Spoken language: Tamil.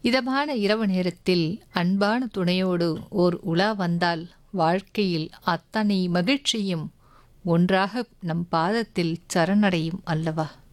இதமான இரவு நேரத்தில் அன்பான துணையோடு ஓர் உலா வந்தால் வாழ்க்கையில் அத்தனை மகிழ்ச்சியும் ஒன்றாக நம் பாதத்தில் சரணடையும் அல்லவா?